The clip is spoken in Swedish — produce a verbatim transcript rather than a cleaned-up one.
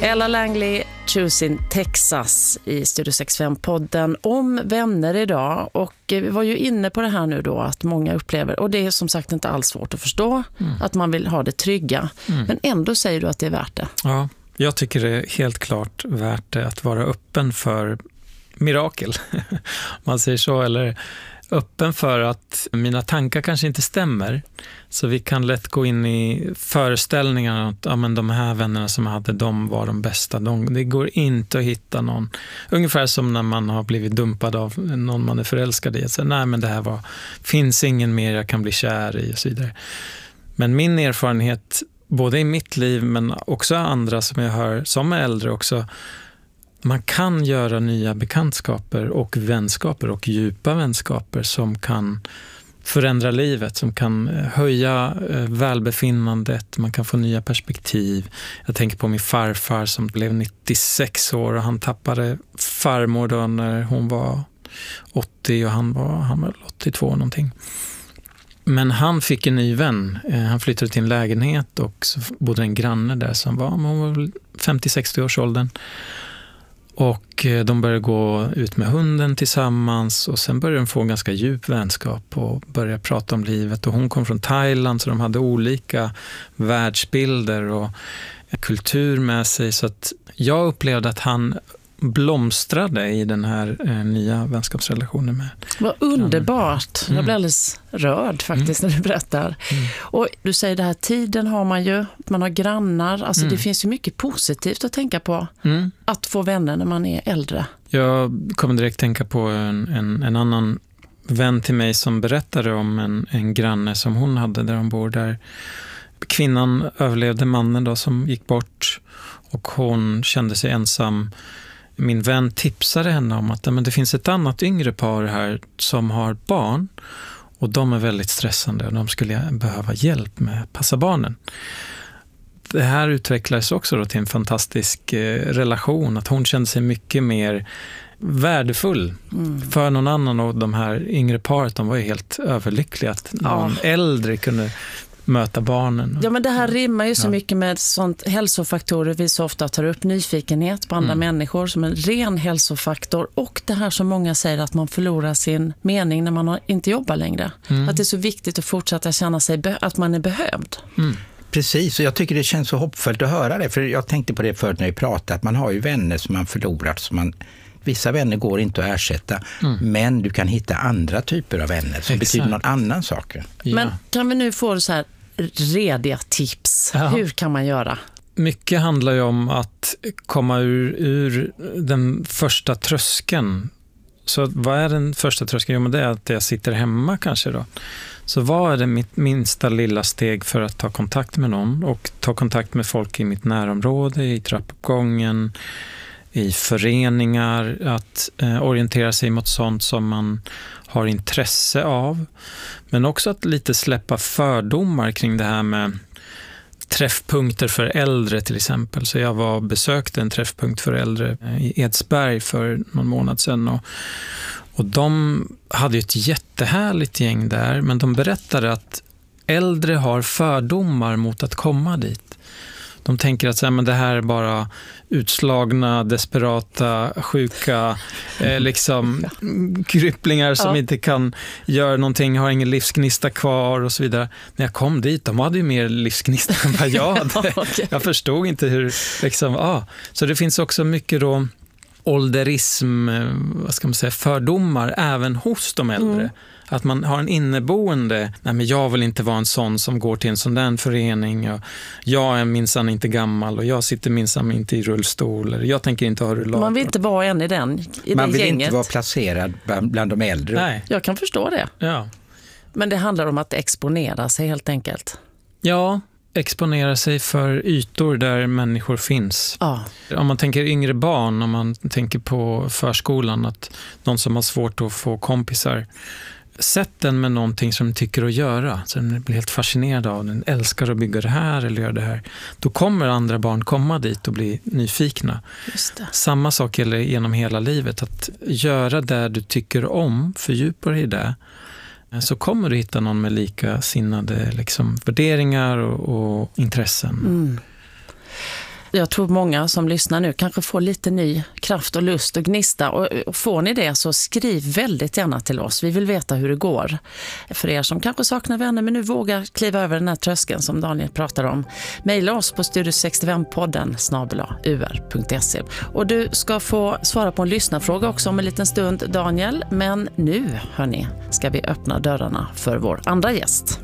Ella Langley, Choosing Texas i Studio sextiofem-podden om vänner idag. Och vi var ju inne på det här nu då att många upplever, och det är som sagt inte alls svårt att förstå, mm. att man vill ha det trygga. Mm. Men ändå säger du att det är värt det. Ja, jag tycker det är helt klart värt det att vara öppen för mirakel. Man säger så, eller öppen för att mina tankar kanske inte stämmer. Så vi kan lätt gå in i föreställningar att ja, men de här vännerna som jag hade, de var de bästa. De, det går inte att hitta någon. Ungefär som när man har blivit dumpad av någon man är förälskad i. Så, nej, men det här var, finns ingen mer jag kan bli kär i och så vidare. Men min erfarenhet, både i mitt liv men också andra som jag hör som är äldre också, man kan göra nya bekantskaper och vänskaper och djupa vänskaper som kan förändra livet, som kan höja välbefinnandet, man kan få nya perspektiv. Jag tänker på min farfar som blev nittiosex år och han tappade farmor då när hon var åttio och han var, han var åttiotvå någonting. Men han fick en ny vän. Han flyttade till en lägenhet och så bodde en granne där som var, hon var femtio sextio års åldern. Och de började gå ut med hunden tillsammans och sen började de få en ganska djup vänskap och börja prata om livet. Och hon kom från Thailand så de hade olika världsbilder och kultur med sig. Så att jag upplevde att han blomstrade i den här eh, nya vänskapsrelationen med. Vad underbart. Mm. Jag blir alldeles rörd faktiskt mm. när du berättar. Mm. Och du säger det här, tiden har man ju, man har grannar. Alltså mm. det finns ju mycket positivt att tänka på. Mm. Att få vänner när man är äldre. Jag kommer direkt tänka på en, en, en annan vän till mig som berättade om en, en granne som hon hade där hon bor där. Kvinnan överlevde mannen då som gick bort och hon kände sig ensam. Min vän tipsade henne om att men det finns ett annat yngre par här som har barn och de är väldigt stressande och de skulle behöva hjälp med att passa barnen. Det här utvecklades också då till en fantastisk eh, relation, att hon kände sig mycket mer värdefull mm. för någon annan, och de här yngre paret, de var ju helt överlyckliga att någon ja. äldre kunde möta barnen. Ja, men det här rimmar ju så ja. mycket med sånt hälsofaktorer vi så ofta tar upp, nyfikenhet på andra mm. människor som en ren hälsofaktor, och det här som många säger att man förlorar sin mening när man inte jobbar längre. Mm. Att det är så viktigt att fortsätta känna sig be- att man är behövd. Mm. Precis, och jag tycker det känns så hoppfullt att höra det, för jag tänkte på det förut när vi pratade, att man har ju vänner som man förlorat, som man vissa vänner går inte att ersätta, mm. men du kan hitta andra typer av vänner som Exakt. betyder någon annan sak. Ja. Men kan vi nu få så här rediga tips? Ja. Hur kan man göra? Mycket handlar ju om att komma ur, ur den första tröskeln. Så vad är den första tröskeln? Jo, men det är att jag sitter hemma kanske då. Så vad är det mitt minsta lilla steg för att ta kontakt med någon och ta kontakt med folk i mitt närområde, i trappuppgången, i föreningar, att eh, orientera sig mot sånt som man har intresse av. Men också att lite släppa fördomar kring det här med träffpunkter för äldre till exempel. Så jag var besökte en träffpunkt för äldre i Edsberg för någon månad sedan, och, och de hade ett jättehärligt gäng där, men de berättade att äldre har fördomar mot att komma dit. De tänker att så här, men det här är bara utslagna, desperata, sjuka eh, liksom krypplingar som ja. inte kan göra någonting, har ingen livsgnista kvar och så vidare. När jag kom dit, de hade ju mer livsgnista än vad jag hade. Okay. Jag förstod inte hur liksom, ah. Så det finns också mycket då ålderism, vad ska man säga, fördomar även hos de äldre. Mm. Att man har en inneboende, nej men jag vill inte vara en sån som går till en sån där förening, och jag är minsann inte gammal och jag sitter minsann inte i rullstol, eller jag tänker inte ha rullator. Man vill inte vara en i den i Man det vill gänget. inte vara placerad bland, bland de äldre. Nej. Jag kan förstå det. Ja. Men det handlar om att exponera sig helt enkelt. Ja, exponera sig för ytor där människor finns. Ja. Om man tänker yngre barn, om man tänker på förskolan, att någon som har svårt att få kompisar, sätt den med någonting som den tycker att göra. Så den blir helt fascinerad av, den älskar att bygga det här eller göra det här. Då kommer andra barn komma dit och bli nyfikna. Just det. Samma sak gäller genom hela livet. Att göra det du tycker om, fördjupa dig i det. Så kommer du hitta någon med likasinnade liksom, värderingar och, och intressen. Mm. Jag tror många som lyssnar nu kanske får lite ny kraft och lust och gnista. Och får ni det så skriv väldigt gärna till oss. Vi vill veta hur det går. För er som kanske saknar vänner men nu vågar kliva över den här tröskeln som Daniel pratar om. Maila oss på studio sextiofem podden snabel-a u r punkt se. Och du ska få svara på en lyssnarfråga också om en liten stund, Daniel. Men nu, hörni, ska vi öppna dörrarna för vår andra gäst.